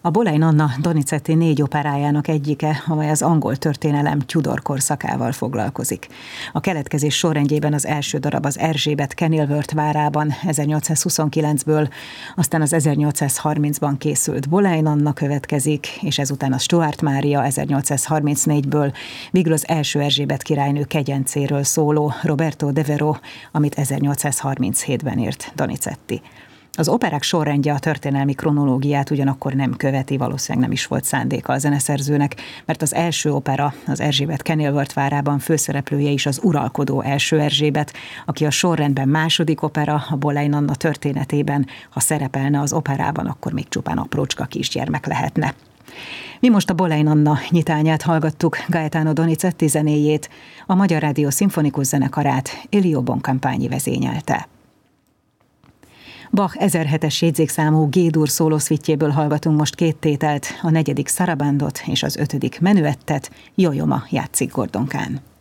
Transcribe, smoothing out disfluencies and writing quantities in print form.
A Boleyn Anna Donizetti 4 operájának egyike, amely az angol történelem Tudor korszakával foglalkozik. A keletkezés sorrendjében az első darab az Erzsébet Kenilworth várában 1829-ből, aztán az 1830-ban készült Boleyn Anna következik, és ezután a Stuart Mária 1834-ből, végül az első Erzsébet királynő kegyencéről szóló Roberto Devereux, amit 1837-ben írt Donizetti. Az operák sorrendje a történelmi kronológiát ugyanakkor nem követi, valószínűleg nem is volt szándéka a zeneszerzőnek, mert az első opera, az Erzsébet Kenilworth várában főszereplője is az uralkodó első Erzsébet, aki a sorrendben második opera, a Boleyn Anna történetében, ha szerepelne az operában, akkor még csupán aprócska kisgyermek lehetne. Mi most a Boleyn Anna nyitányát hallgattuk, Gaetano Donizetti zenéjét, a Magyar Rádió Szimfonikus Zenekarát Elio Boncampagni vezényelte. Bach 1007-es jegyzékszámú G-dur szólószvitjéből hallgatunk most 2 tételt, a 4. szarabandot és az 5. menüettet, Yo-Yo Ma játszik Gordon Kahn.